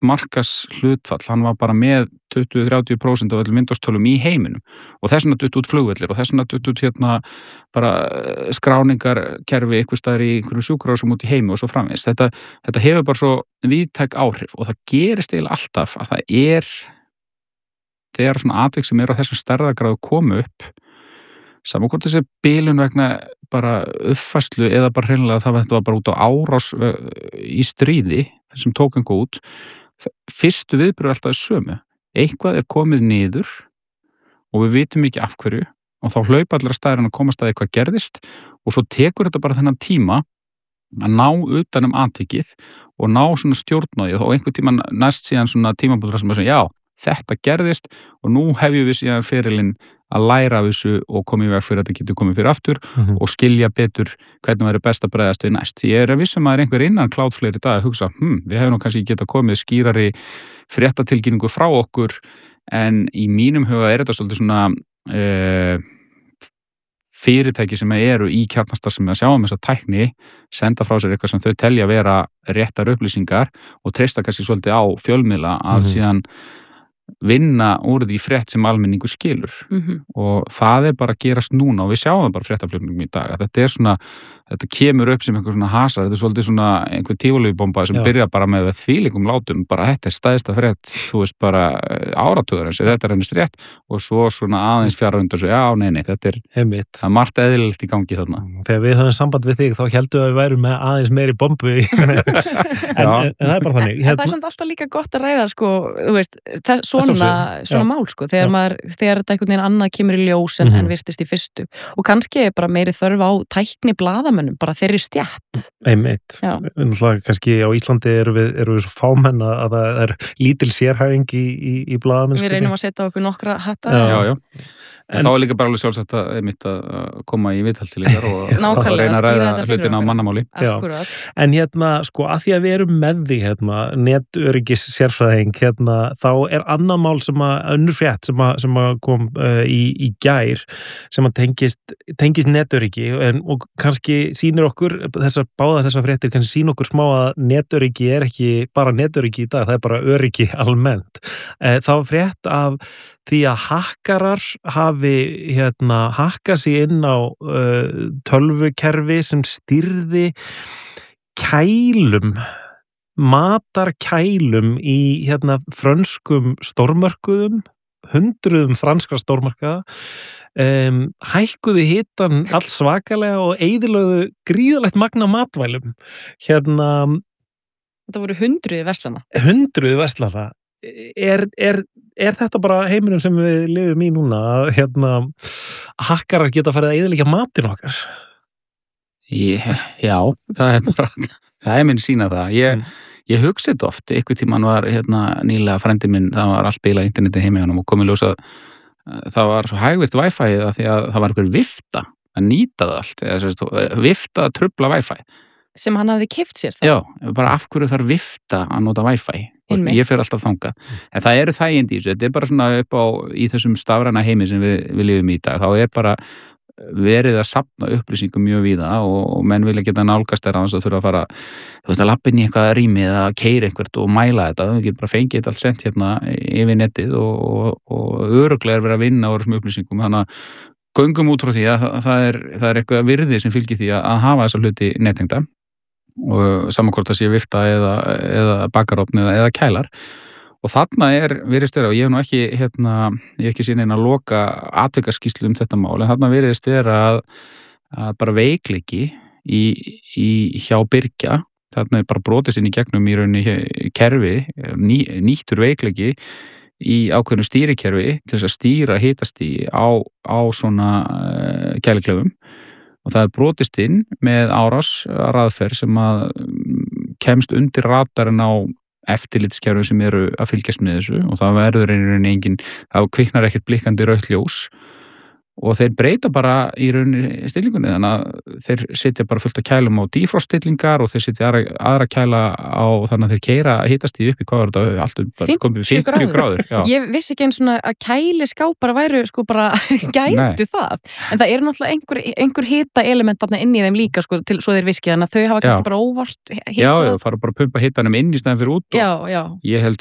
markas hlutfall, hann var bara með 20-30% af öllum Windows-tölum í heiminum og þess vegna dutt út flugvellir og þess vegna dutt út bara skráningarkerfi einhvers staðar í einhverjum sjúkrahúsum út í heimi og svo framvegis. Þetta hefur bara svo víðtæk áhrif og það gerist eiginlega alltaf að þegar svona atvik sem eru á þessum stærðargráðu komu upp, saman hvort þessi bilun vegna bara uppfærslu eða bara hreinlega þetta var bara út á árás í stríði sem tók einhver út, fyrstu viðbrögð alltaf sömu. Eitthvað komið niður og við vitum ekki af hverju og þá hlaupa allir að staðurinn að komast að eitthvað gerðist og svo tekur þetta bara þennan tíma að ná utan atvikið og ná svona stjórnaði og einhver tíma næst síðan svona tímabútur sem að segja, já, þetta gerðist og nú hefjum við síðan ferilinn að læra af þessu og koma í veg fyrir að þetta getur komið fyrir aftur og skilja betur hvernig væri best að bregðast við næst. Ég vissum að einhver innan Cloudflare í dag að hugsa, við hefum nú kannski getað komið skýrari fréttatilkynningu frá okkur en í mínum huga þetta svolítið svona fyrirtæki sem eru í kjarnastarfsemi að sjá þessa tækni, senda frá sér eitthvað sem þau telja vera réttar upplýsingar og treysta kannski svolítið á fjölmiðla að síðan vinna úr því frétt sem almenningu skilur og það bara að gerast núna og við sjáum það bara fréttaflutningum í dag að þetta kemur upp sem einhver svona hasar, þetta svolítið svona einhver tífólubomba sem byrja bara með þvílíkum látum, bara þetta stæðsta frétt þú veist bara áratugur eins og þetta ennist rétt og svo svona aðeins fjara undan svo, já, nei, þetta það margt eðlilegt í gangi þarna. Þegar við höfum samband við þig þá heldum við værum með aðeins meiri bombu en það bara þannig. Það samt alltaf líka gott að ræða sko, þú veist, svona mál sko, þegar þetta einhvern veginn annað kemur í ljós en virtist í fyrstu og kannski bara meiri þörf á tækni blaðamönnum, bara þeirri stjætt. Einmitt. Kannski á Íslandi eru við svo fámenn að það lítil sérhæfing í blaðamennskunni. Við reynum að setja okkur nokkra hatta. Já. En þá líka bara alveg sjálfsagt að koma í viðtal til ykkar og reyna að ræða hlutina á mannamáli. En sko, að því að við erum með því netöryggis sérfræðing, þá annað mál sem önnur frétt sem kom í gær sem að tengist netöryggi og kannski sýnir okkur báðar þessar fréttir, kannski sýnir okkur smá að netöryggi ekki bara netöryggi í dag, það bara öryggi almennt. Það var frétt af því að hakkarar hafi hakkað sig inn á tölvukerfi sem stýrði matarkælum í frönskum stórmörkuðum, 100 franskra stórmarkaða, hækkuðu hitann alls svakalega og eyðilögðu gríðalegt magn af matvælum. Þetta voru 100 verslana. 100 verslana. Er þetta bara heiminum sem við lifum í núna að hakkarar geta farið að eyðileggja matinn okkar? Já, það minn sína það. Ég hugsa þetta oft, einhver tímann var nýlega frændi minn, það var allt bilað interneti heima hjá honum og komið ljós að það var svo hægvirt Wi-Fi að því að það var einhver vifta að nýta það allt, eða vifta að trufla Wi-Fi. Sem hann hafði keypt sér það? Já, bara af hverju þarf vifta að nota Wi-Fi? Ég fer alltaf þangað. En það eru þægindi í þessu, þetta bara svona upp í þessum stafræna heimi sem við lifum í dag. Þá bara verið að safna upplýsingum mjög víða og menn vilja geta nálgast þeirra að þurfa að fara, þú veist, að labba inn í eitthvað rými eða keyra einhvert og mæla þetta. Þú getur bara fengið þetta allt sent yfir netið og örugglega verið að vinna á þessum upplýsingum. Þannig að göngum út frá því að það er eitthvað virði sem fylgir því að hafa þessa hluti nettengda og saman hvort það sé vifta eða bakarofn eða kælar og þarna virðist vera og ég hef nú ekki ég hef ekki sín einn að loka atvikaskýrslu þetta mál en þarna virðist vera að bara veikleiki hjá Byrgja, þarna bara brotist inn í gegnum í rauninni kerfi nýttur veikleiki í ákveðnu stýrikerfi til þess að stýra hitastigi á svona kæliklefum og það brotist inn með árásraðferð sem að kemst undir radarinn á eftirlitskerfum sem eru að fylgjast með þessu og það verður engin, það kviknar ekkert blikkandi rautt ljós og þeir breyta bara í rauninni stillingunni, þannig að þeir setja bara fullt af kælum á defroststillingar og þeir setja aðra kæla á þannig að þeir keyra hitastig upp í hvað var þetta alltaf komið 50 gráður. Ég vissi ekki eins svona að kæliskápar væru sko bara gætu það, en það eru náttúrulega einhver hita element þarna inn í þeim líka sko til svo þeir virki, þannig að þau hafa kannski bara óvart hitað. Já, fara bara að pumpa hitanum inn í stæðan fyrir út og já. Ég held